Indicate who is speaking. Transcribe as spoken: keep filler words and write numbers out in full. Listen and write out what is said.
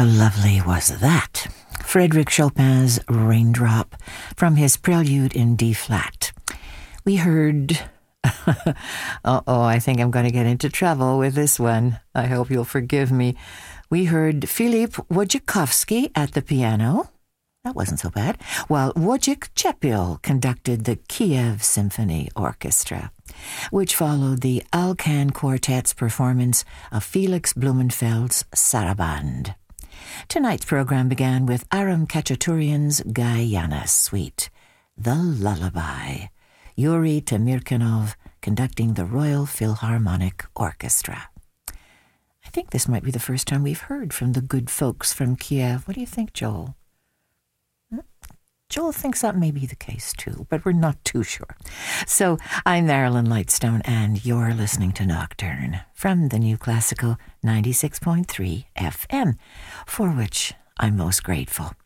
Speaker 1: How lovely was that? Frédéric Chopin's Raindrop from his Prelude in D-flat. We heard... Uh-oh, I think I'm going to get into trouble with this one. I hope you'll forgive me. We heard Philippe Wojciechowski at the piano. That wasn't so bad. While Wojciech Czepiel conducted the Kiev Symphony Orchestra, which followed the Alcan Quartet's performance of Felix Blumenfeld's Saraband. Tonight's program began with Aram Khachaturian's Guyana Suite, The Lullaby, Yuri Tamirkanov conducting the Royal Philharmonic Orchestra. I think this might be the first time we've heard from the good folks from Kiev. What do you think, Joel? Joel thinks that may be the case too, but we're not too sure. So I'm Marilyn Lightstone, and you're listening to Nocturne from the New Classical ninety-six point three F M, for which I'm most grateful.